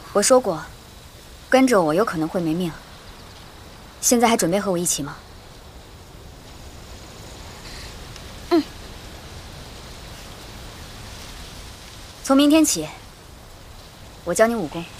我说过，跟着我有可能会没命。现在还准备和我一起吗？嗯。从明天起，我教你武功。